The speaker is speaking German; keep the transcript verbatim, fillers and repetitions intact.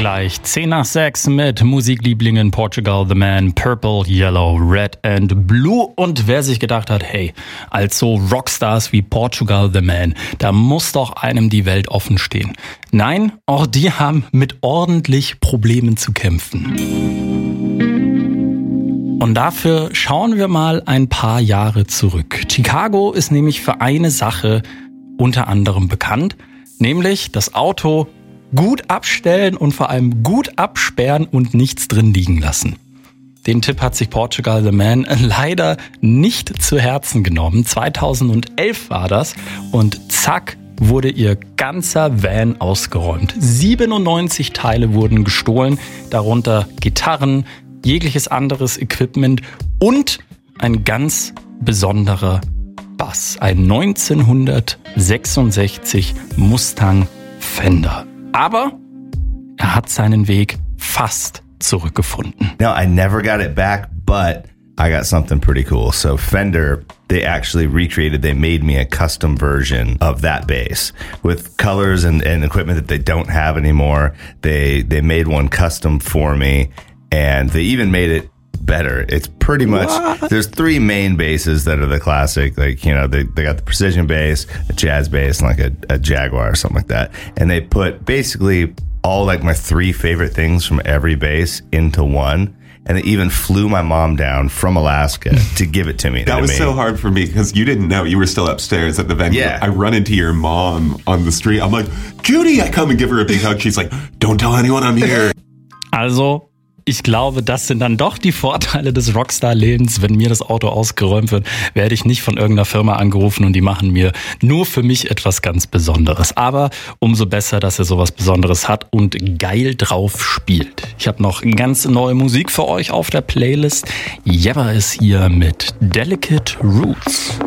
gleich zehn nach sechs mit Musiklieblingen Portugal The Man, Purple, Yellow, Red and Blue. Und wer sich gedacht hat, hey, als so Rockstars wie Portugal The Man, da muss doch einem die Welt offen stehen. Nein, auch die haben mit ordentlich Problemen zu kämpfen. Und dafür schauen wir mal ein paar Jahre zurück. Chicago ist nämlich für eine Sache unter anderem bekannt, nämlich das Auto gut abstellen und vor allem gut absperren und nichts drin liegen lassen. Den Tipp hat sich Portugal The Man leider nicht zu Herzen genommen. zweitausendelf war das und zack wurde ihr ganzer Van ausgeräumt. siebenundneunzig Teile wurden gestohlen, darunter Gitarren, jegliches anderes Equipment und ein ganz besonderer Bass. Ein neunzehnhundertsechsundsechzig Mustang Fender. Aber er hat seinen Weg fast zurückgefunden. No, I never got it back, but I got something pretty cool. So Fender, they actually recreated, they made me a custom version of that bass with colors and, and equipment that they don't have anymore. They they made one custom for me, and they even made it better. It's pretty much, what? There's three main basses that are the classic, like, you know, they, they got the precision bass, a jazz bass, and like a, a Jaguar or something like that. And they put basically all like my three favorite things from every bass into one. And they even flew my mom down from Alaska to give it to me. That was so hard for me because you didn't know. You were still upstairs at the venue. Yeah. I run into your mom on the street. I'm like, Judy, I come and give her a big hug. She's like, don't tell anyone I'm here. Also, ich glaube, das sind dann doch die Vorteile des Rockstar-Lebens. Wenn mir das Auto ausgeräumt wird, werde ich nicht von irgendeiner Firma angerufen und die machen mir nur für mich etwas ganz Besonderes. Aber umso besser, dass er sowas Besonderes hat und geil drauf spielt. Ich habe noch ganz neue Musik für euch auf der Playlist. Jebba ist hier mit Delicate Roots.